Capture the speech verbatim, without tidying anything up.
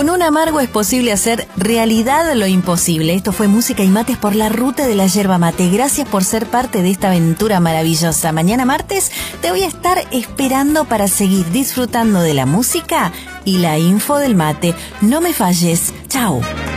Con un amargo es posible hacer realidad lo imposible. Esto fue Música y Mates por la Ruta de la Yerba Mate. Gracias por ser parte de esta aventura maravillosa. Mañana martes te voy a estar esperando para seguir disfrutando de la música y la info del mate. No me falles. Chao.